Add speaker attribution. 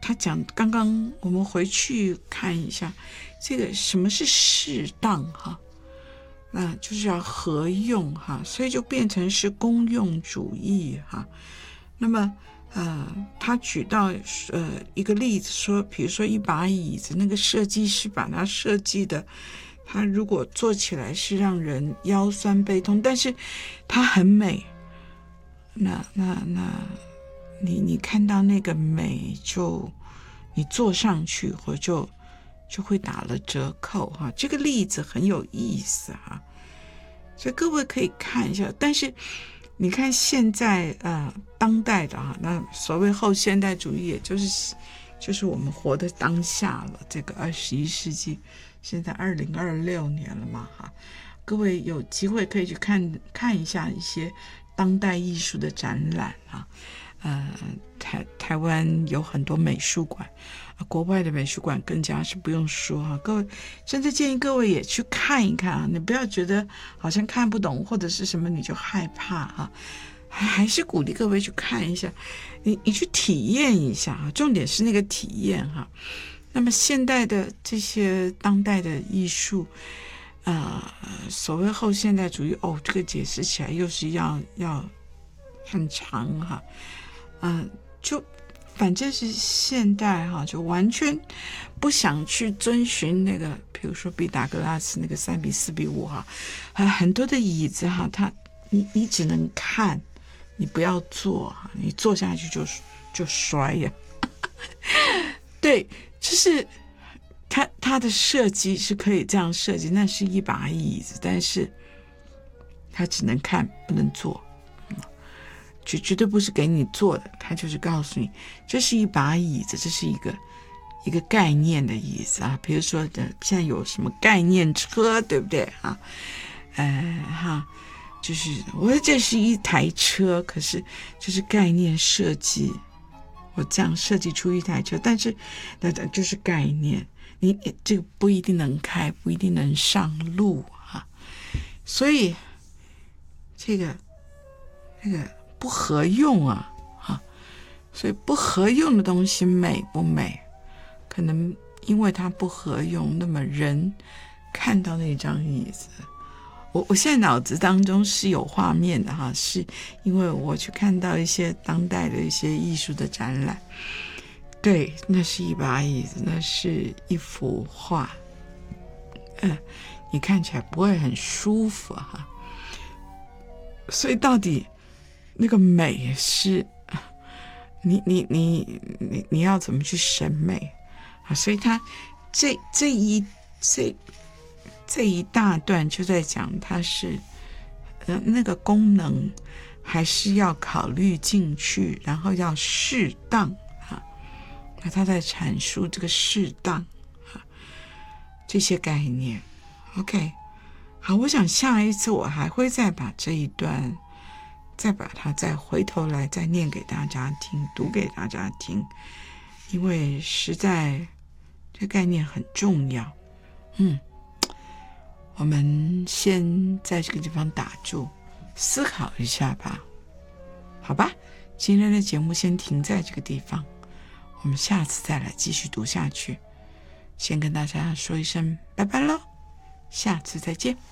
Speaker 1: 他讲，刚刚我们回去看一下，这个什么是适当哈，那就是要合用哈，所以就变成是公用主义哈。那么他举到一个例子说，比如说一把椅子，那个设计师把它设计的，他如果坐起来是让人腰酸背痛，但是它很美，那你看到那个美，就你坐上去或就会打了折扣哈。这个例子很有意思哈，所以各位可以看一下。但是你看现在当代的哈，那所谓后现代主义，也就是我们活的当下了，这个21世纪，现在2026年了嘛哈。各位有机会可以去看一下一些当代艺术的展览啊。台湾有很多美术馆，国外的美术馆更加是不用说啊。各位甚至建议各位也去看一看啊，你不要觉得好像看不懂或者是什么你就害怕啊，还是鼓励各位去看一下，你去体验一下啊，重点是那个体验哈。那么现代的这些当代的艺术所谓后现代主义这个解释起来又是要很长哈。就反正是现代哈，就完全不想去遵循那个，比如说毕达哥拉斯那个3:4:5哈，很多的椅子哈，你只能看，你不要坐哈，你坐下去就摔呀。对，就是它的设计是可以这样设计，那是一把椅子，但是它只能看不能坐。绝对不是给你做的，他就是告诉你这是一把椅子，这是一个概念的椅子啊。比如说现在有什么概念车，对不对啊？就是我说这是一台车，可是就是概念设计，我这样设计出一台车，但是那就是概念，你这个不一定能开，不一定能上路啊。所以这个不合用所以不合用的东西美不美，可能因为它不合用，那么人看到那张椅子，我现在脑子当中是有画面的哈，是因为我去看到一些当代的一些艺术的展览，对，那是一把椅子，那是一幅画，你看起来不会很舒服哈。所以到底那个美是你要怎么去审美啊？所以他这一大段就在讲，它是那个功能还是要考虑进去，然后要适当啊。那他在阐述这个适当这些概念。OK， 好，我想下一次我还会再把这一段。再把它再回头来再念给大家听，读给大家听，因为实在这概念很重要。我们先在这个地方打住，思考一下吧，好吧？今天的节目先停在这个地方，我们下次再来继续读下去。先跟大家说一声拜拜咯，下次再见。